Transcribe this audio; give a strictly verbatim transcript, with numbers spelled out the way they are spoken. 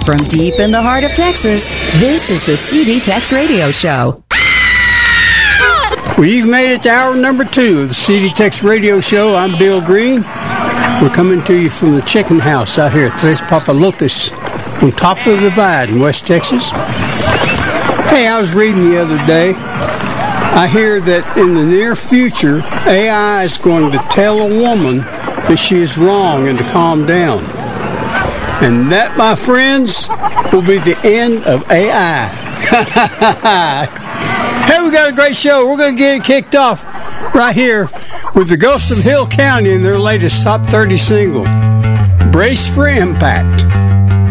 From deep in the heart of Texas, this is the C D Tex Radio Show. Well, you've made it to hour number two of the C D Tex Radio Show. I'm Bill Green. We're coming to you from the chicken house out here at Tres Papalotes from top of the divide in West Texas. Hey, I was reading the other day. I hear that in the near future, A I is going to tell a woman that she is wrong and to calm down. And that, my friends, will be the end of A I. Hey, we got a great show. We're going to get it kicked off right here with the Ghost of Hill County and their latest top thirty single, Brace for Impact.